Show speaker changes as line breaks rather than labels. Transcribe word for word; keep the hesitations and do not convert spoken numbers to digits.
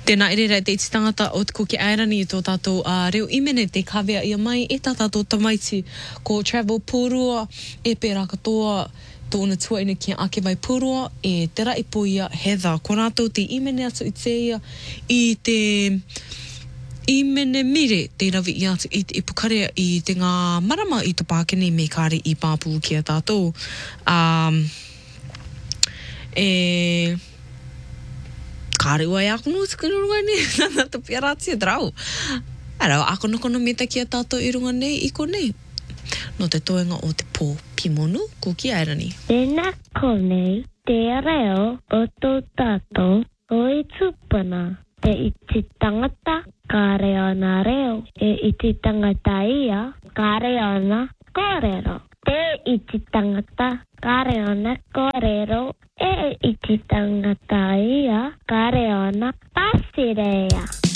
Tēnā ere rei te iti tangata o te ko ki airani i tō tātou uh, reo imene te kawea ia mai e tā tātou tamaiti ko travel pūrua e pērā katoa tōna tuaina ki ake vai pūrua e te rai po ia Heather. Ko rātou te imene atu i te ia i te imene mire te rawi i atu i te ipukarea i te ngā marama i tō Pākene me kāre i pāpū ki a tātou. Um, e... Kāre ua e ako no tuku runga nei, nana te piarati e drau. Arau, ako no kono meta ki a tātou i runga nei, i ko nei. No te toenga o te pō pimonu, ko ki airani.
Tēnā konei, te reo o tō tātou, o i tūpana, te iti tangata, ka reo na reo, e iti tangata ia, ka reo na kōrero. Te iti tangata, ka reo na kōrero, e iti tangata ia, ka reo na pasirea.